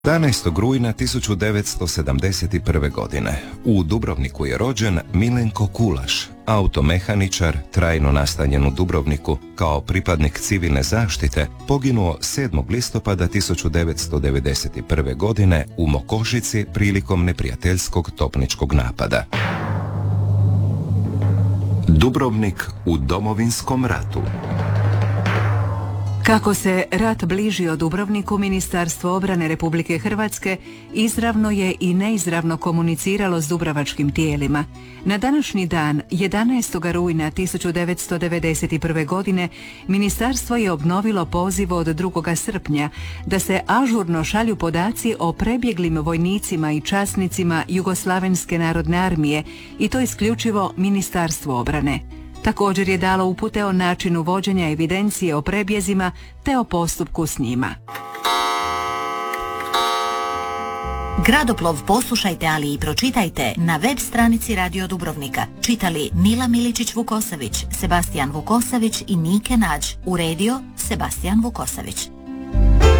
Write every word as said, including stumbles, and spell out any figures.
jedanaestog rujna tisuću devetsto sedamdeset prve. godine u Dubrovniku je rođen Milenko Kulaš, automehaničar trajno nastanjen u Dubrovniku. Kao pripadnik civilne zaštite poginuo sedmog listopada tisuću devetsto devedeset prve. godine u Mokošici prilikom neprijateljskog topničkog napada. Dubrovnik u Domovinskom ratu. Kako se rat bližio Dubrovniku, Ministarstvo obrane Republike Hrvatske izravno je i neizravno komuniciralo s dubrovačkim tijelima. Na današnji dan, jedanaestog rujna tisuću devetsto devedeset prve. godine, Ministarstvo je obnovilo poziv od drugog srpnja da se ažurno šalju podaci o prebjeglim vojnicima i časnicima Jugoslavenske narodne armije, i to isključivo Ministarstvo obrane. Također je dalo upute o načinu vođenja evidencije o prebjezima te o postupku s njima. Gradoplov poslušajte, ali i pročitajte na web stranici Radio Dubrovnika. Čitali Nila Miličić-Vukosavić, Sebastijan Vukosavić i Nike Nađ. Uredio Sebastijan Vukosavić.